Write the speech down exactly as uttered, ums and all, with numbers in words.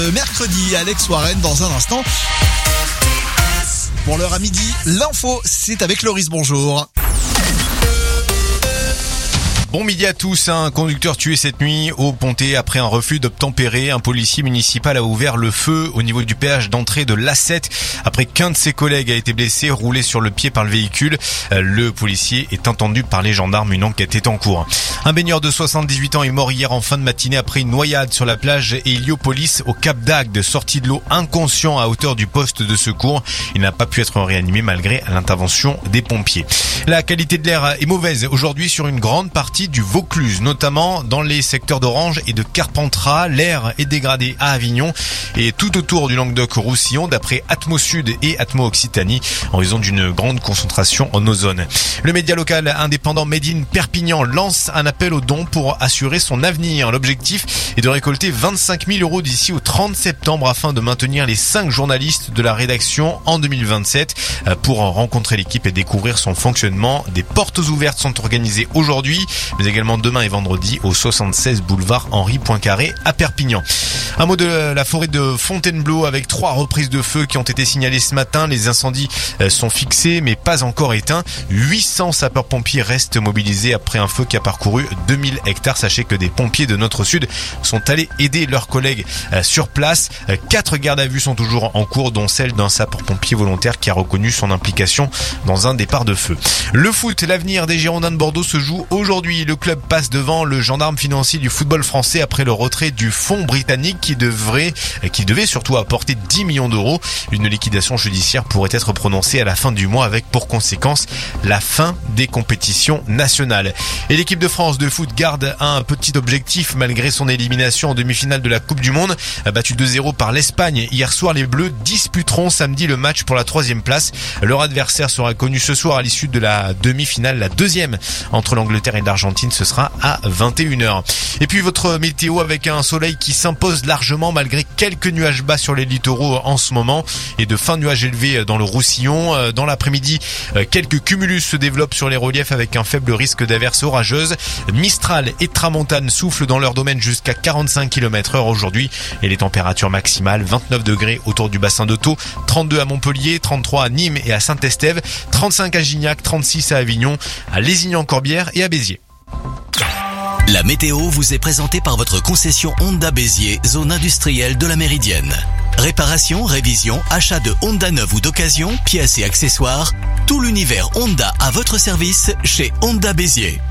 Mercredi, Alex Warren dans un instant. Pour l'heure à midi, l'info, c'est avec Loris, bonjour. Bon midi à tous, un conducteur tué cette nuit au Pontet après un refus d'obtempérer. Un policier municipal a ouvert le feu au niveau du péage d'entrée de l'A sept après qu'un de ses collègues a été blessé, roulé sur le pied par le véhicule. Le policier est entendu par les gendarmes, une enquête est en cours. Un baigneur de soixante-dix-huit ans est mort hier en fin de matinée après une noyade sur la plage Héliopolis au Cap d'Agde, sorti de l'eau inconscient à hauteur du poste de secours. Il n'a pas pu être réanimé malgré l'intervention des pompiers. La qualité de l'air est mauvaise aujourd'hui sur une grande partie du Vaucluse, notamment dans les secteurs d'Orange et de Carpentras. L'air est dégradé à Avignon et tout autour du Languedoc-Roussillon d'après Atmo Sud et Atmo Occitanie en raison d'une grande concentration en ozone. Le média local indépendant Made in Perpignan lance un appel aux dons pour assurer son avenir. L'objectif est de récolter vingt-cinq mille euros d'ici au trente septembre afin de maintenir les cinq journalistes de la rédaction en deux mille vingt-sept. Pour rencontrer l'équipe et découvrir son fonctionnement, des portes ouvertes sont organisées aujourd'hui, mais également demain et vendredi au soixante-seize boulevard Henri Poincaré à Perpignan. Un mot de la forêt de Fontainebleau avec trois reprises de feu qui ont été signalées ce matin. Les incendies sont fixés mais pas encore éteints. huit cents sapeurs-pompiers restent mobilisés après un feu qui a parcouru deux mille hectares. Sachez que des pompiers de notre sud sont allés aider leurs collègues sur place. Quatre gardes à vue sont toujours en cours, dont celle d'un sapeur-pompier volontaire qui a reconnu son implication dans un départ de feu. Le foot, l'avenir des Girondins de Bordeaux se joue aujourd'hui. Le club passe devant le gendarme financier du football français après le retrait du fonds britannique qui devrait, qui devait surtout apporter dix millions d'euros. Une liquidation judiciaire pourrait être prononcée à la fin du mois avec pour conséquence la fin des compétitions nationales. Et l'équipe de France de foot garde un petit objectif malgré son élimination en demi-finale de la Coupe du Monde. Battu deux zéro par l'Espagne hier soir, les Bleus disputeront samedi le match pour la troisième place. Leur adversaire sera connu ce soir à l'issue de la demi-finale, la deuxième entre l'Angleterre et l'Argentine. Ce sera à vingt et une heures. Et puis votre météo avec un soleil qui s'impose largement malgré quelques nuages bas sur les littoraux en ce moment et de fins nuages élevés dans le Roussillon. Dans l'après-midi, quelques cumulus se développent sur les reliefs avec un faible risque d'averses orageuses. Mistral et tramontane soufflent dans leur domaine jusqu'à quarante-cinq kilomètres heure aujourd'hui et les températures maximales vingt-neuf degrés autour du bassin de Thau, trente-deux à Montpellier, trente-trois à Nîmes et à Saint-Estève, trente-cinq à Gignac, trente-six à Avignon, à Lézignan-Corbière et à Béziers. La météo vous est présentée par votre concession Honda Béziers, zone industrielle de la Méridienne. Réparation, révision, achat de Honda neuf ou d'occasion, pièces et accessoires, tout l'univers Honda à votre service chez Honda Béziers.